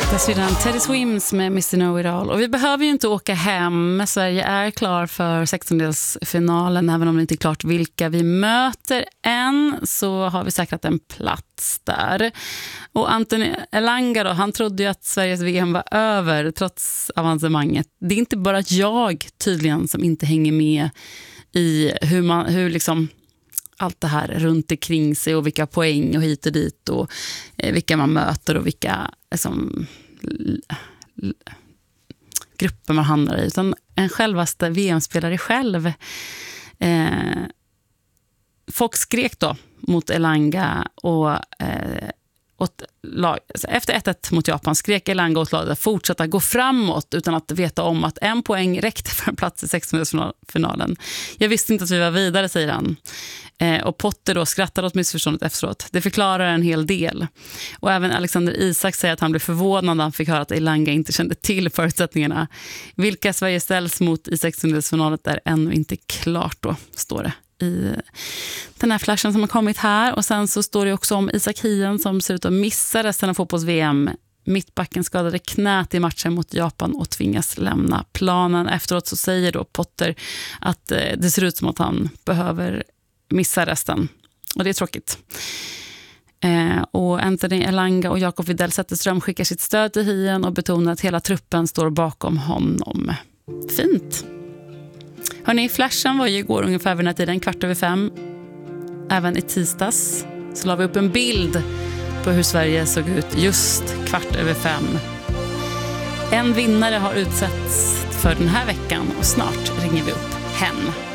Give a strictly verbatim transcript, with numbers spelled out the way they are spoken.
Sedan Teddy Swims med mister Know It All. Och vi behöver ju inte åka hem. Sverige är klar för sextondelsfinalen. Även om det inte är klart vilka vi möter än, så har vi säkrat en plats där. Och Anthony Elanga då, han trodde ju att Sveriges V M var över trots avancemanget. Det är inte bara jag tydligen som inte hänger med i hur man, hur liksom allt det här runt omkring sig och vilka poäng och hit och dit och eh, vilka man möter och vilka liksom, l- l- grupper man hamnar i, utan en självaste V M-spelare själv. Eh, folk skrek då mot Elanga och eh, åt lag, efter ett ett mot Japan skrek Elanga åt laget att fortsätta gå framåt utan att veta om att en poäng räckte för en plats i sextondelsfinalen. Jag visste inte att vi var vidare, säger han. Eh, och Potter då skrattar åt missförståndet efteråt. Det förklarar en hel del. Och även Alexander Isak säger att han blev förvånad när han fick höra att Elanga inte kände till förutsättningarna. Vilka Sverige ställs mot i sextondelsfinalen är ännu inte klart då, står det i den här flashen som har kommit här. Och sen så står det också om Isak Hien som ser ut att missa resten av fotbolls-V M. Mittbacken skadade knät i matchen mot Japan och tvingas lämna planen. Efteråt så säger då Potter att eh, det ser ut som att han behöver missa resten. Och det är tråkigt. Eh, och Anthony Elanga och Jakob Widell Zetterström skickar sitt stöd till Hien och betonar att hela truppen står bakom honom. Fint. Hörrni, flashen var ju igår ungefär vid den här tiden, kvart över fem. Även i tisdags så la vi upp en bild på hur Sverige såg ut just kvart över fem. En vinnare har utsetts för den här veckan och snart ringer vi upp hen.